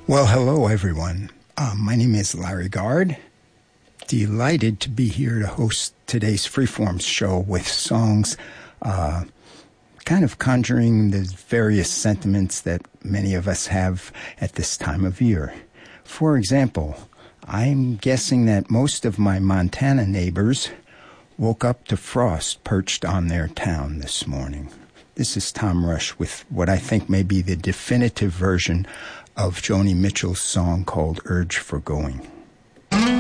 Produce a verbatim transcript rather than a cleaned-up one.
Well, hello, everyone. Uh, my name is Larry Gard. Delighted to be here to host today's Freeform show with songs uh, kind of conjuring the various sentiments that many of us have at this time of year. For example, I'm guessing that most of my Montana neighbors woke up to frost perched on their town this morning. This is Tom Rush with what I think may be the definitive version of Joni Mitchell's song called Urge for Going.